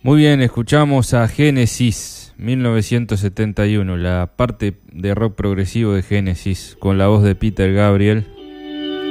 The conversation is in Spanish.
Muy bien, escuchamos a Génesis 1971, la parte de rock progresivo de Génesis, con la voz de Peter Gabriel.